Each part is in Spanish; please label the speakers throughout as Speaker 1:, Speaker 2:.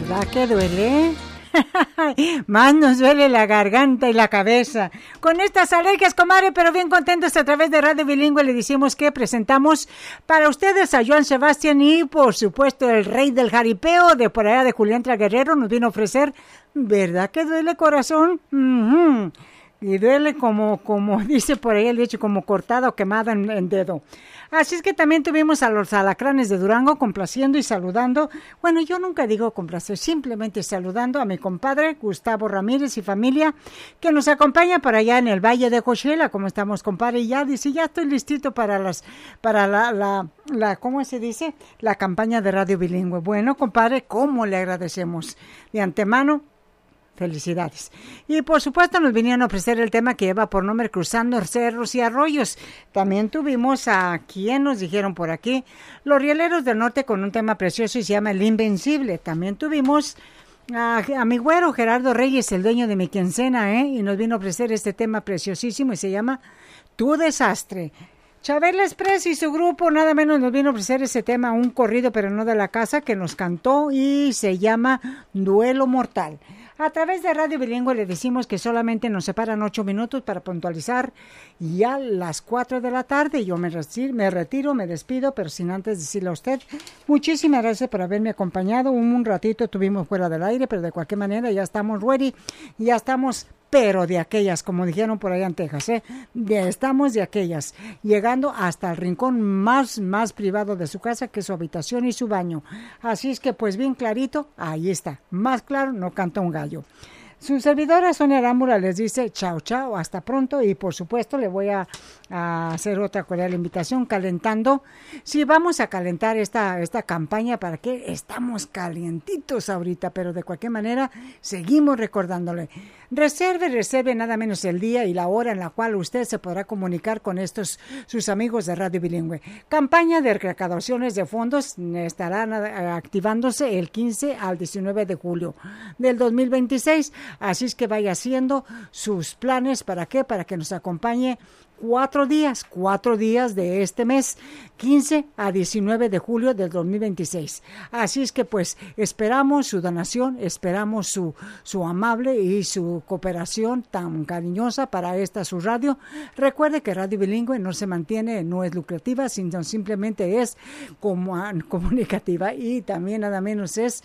Speaker 1: ¿Verdad que duele? Más nos duele la garganta y la cabeza. Con estas alergias, comadre, pero bien contentos a través de Radio Bilingüe, le decimos que presentamos para ustedes a Joan Sebastián y, por supuesto, el rey del jaripeo de por allá de Julián Guerrero nos vino a ofrecer. ¿Verdad que duele, corazón? Y duele como dice por ahí el dicho, como cortada o quemada en dedo. Así es que también tuvimos a los alacranes de Durango complaciendo y saludando. Bueno, yo nunca digo complacer, simplemente saludando a mi compadre Gustavo Ramírez y familia, que nos acompaña para allá en el Valle de Coachella. ¿Cómo estamos, compadre? Y ya dice, ya estoy listito para la ¿cómo se dice? La campaña de Radio Bilingüe. Bueno, compadre, ¿cómo le agradecemos? De antemano, felicidades. Y por supuesto nos vinieron a ofrecer el tema que lleva por nombre Cruzando Cerros y Arroyos. También tuvimos a quien nos dijeron por aquí, Los Rieleros del Norte, con un tema precioso y se llama El Invencible. También tuvimos a mi güero Gerardo Reyes, el dueño de mi quincena, y nos vino a ofrecer este tema preciosísimo y se llama Tu Desastre. Chabela Express y su grupo nada menos nos vino a ofrecer ese tema, un corrido pero no de la casa, que nos cantó y se llama Duelo Mortal. A través de Radio Bilingüe le decimos que solamente nos separan 8 minutos para puntualizar ya las 4 de la tarde. Yo me retiro, me despido, pero sin antes decirle a usted, muchísimas gracias por haberme acompañado. Un ratito estuvimos fuera del aire, pero de cualquier manera ya estamos ready, ya estamos, pero de aquellas, como dijeron por allá en Texas, estamos de aquellas, llegando hasta el rincón más privado de su casa, que es su habitación y su baño. Así es que pues bien clarito, ahí está, más claro no canta un gallo. Su servidora Sonia Arámbula les dice chao, hasta pronto, y por supuesto le voy a hacer otra cordial invitación calentando. Sí, vamos a calentar esta campaña para que estamos calientitos ahorita, pero de cualquier manera seguimos recordándole. Reserve nada menos el día y la hora en la cual usted se podrá comunicar con sus amigos de Radio Bilingüe. Campaña de recaudaciones de fondos estarán activándose el 15 al 19 de julio del 2026. Así es que vaya haciendo sus planes. ¿Para qué? Para que nos acompañe 4 días de este mes, 15 a 19 de julio del 2026. Así es que pues esperamos su donación, esperamos su amable y su cooperación tan cariñosa para su radio. Recuerde que Radio Bilingüe no se mantiene, no es lucrativa, sino simplemente es comunicativa, y también nada menos es,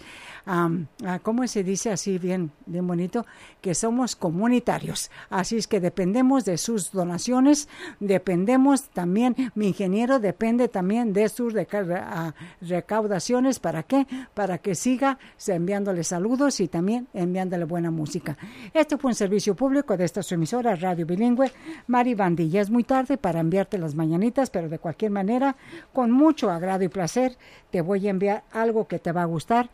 Speaker 1: ¿cómo se dice así bien bonito? Que somos comunitarios. Así es que dependemos de sus donaciones. Dependemos también, mi ingeniero depende también de sus recaudaciones. ¿Para qué? Para que siga enviándole saludos y también enviándole buena música. Este fue un servicio público de esta su emisora Radio Bilingüe. Mari Bandilla, es muy tarde para enviarte las mañanitas, pero de cualquier manera, con mucho agrado y placer, te voy a enviar algo que te va a gustar.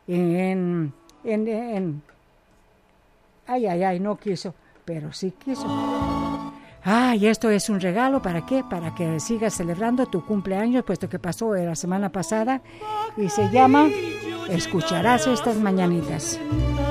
Speaker 1: Ay, no quiso, pero sí quiso. Y esto es un regalo, ¿para qué? Para que sigas celebrando tu cumpleaños, puesto que pasó la semana pasada, y se llama Escucharás estas mañanitas.